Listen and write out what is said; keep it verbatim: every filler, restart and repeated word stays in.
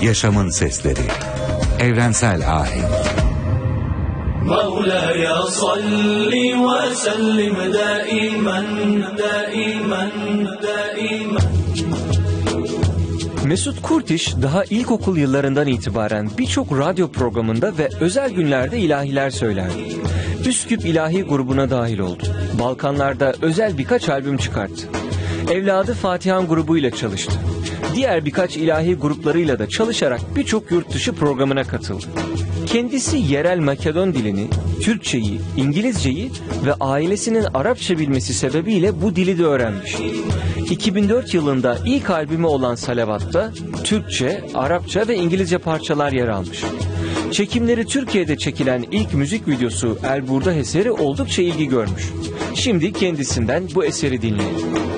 Yaşamın sesleri. Evrensel Ahenk. مولاي صل وسلم دائما دائما دائما. Mesut Kurtiş daha ilkokul yıllarından itibaren birçok radyo programında ve özel günlerde ilahiler söylerdi. Üsküp İlahi grubuna dahil oldu. Balkanlarda özel birkaç albüm çıkarttı. Evladı Fatihan grubuyla çalıştı. Diğer birkaç ilahi gruplarıyla da çalışarak birçok yurt dışı programına katıldı. Kendisi yerel Makedon dilini, Türkçeyi, İngilizceyi ve ailesinin Arapça bilmesi sebebiyle bu dili de öğrenmiş. iki bin dört yılında ilk albümü olan Salavat'ta Türkçe, Arapça ve İngilizce parçalar yer almış. Çekimleri Türkiye'de çekilen ilk müzik videosu El Burda eseri oldukça ilgi görmüş. Şimdi kendisinden bu eseri dinleyelim.